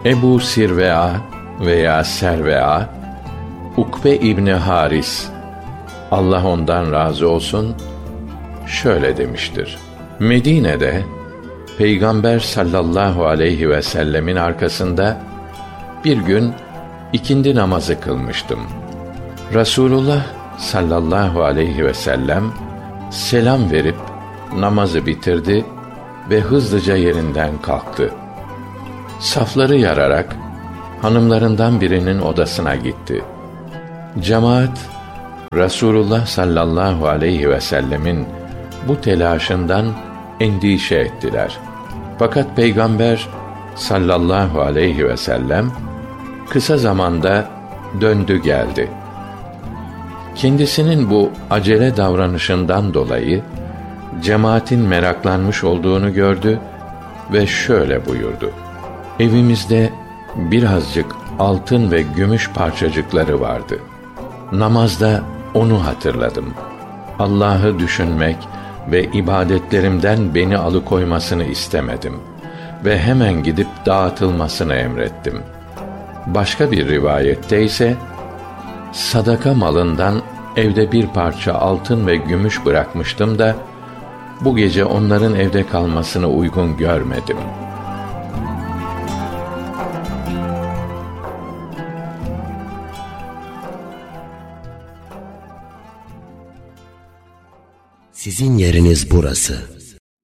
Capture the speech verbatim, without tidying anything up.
Ebu Sirve'a veya Serve'a, Ukbe İbni Haris, Allah ondan razı olsun, şöyle demiştir: Medine'de Peygamber sallallahu aleyhi ve sellemin arkasında bir gün ikindi namazı kılmıştım. Resulullah sallallahu aleyhi ve sellem selam verip namazı bitirdi ve hızlıca yerinden kalktı. Safları yararak hanımlarından birinin odasına gitti. Cemaat Resulullah sallallahu aleyhi ve sellemin bu telaşından endişe ettiler. Fakat Peygamber sallallahu aleyhi ve sellem kısa zamanda döndü geldi. Kendisinin bu acele davranışından dolayı cemaatin meraklanmış olduğunu gördü ve şöyle buyurdu: Evimizde birazcık altın ve gümüş parçacıkları vardı. Namazda onu hatırladım. Allah'ı düşünmek ve ibadetlerimden beni alıkoymasını istemedim ve hemen gidip dağıtılmasını emrettim. Başka bir rivayette ise sadaka malından evde bir parça altın ve gümüş bırakmıştım da bu gece onların evde kalmasını uygun görmedim. Sizin yeriniz burası.